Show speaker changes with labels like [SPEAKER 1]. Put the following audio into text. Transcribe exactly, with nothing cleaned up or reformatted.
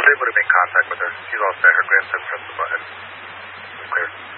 [SPEAKER 1] able to make contact with her. She's all set. Her grandson pressed the button. Clear.